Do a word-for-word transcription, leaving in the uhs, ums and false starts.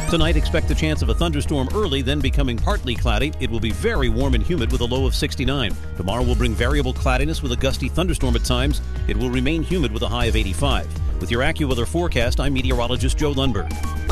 Tonight, expect the chance of a thunderstorm early, then becoming partly cloudy. It will be very warm and humid with a low of sixty-nine. Tomorrow will bring variable cloudiness with a gusty thunderstorm at times. It will remain humid with a high of eighty-five. With your AccuWeather forecast, I'm meteorologist Joe Lundberg.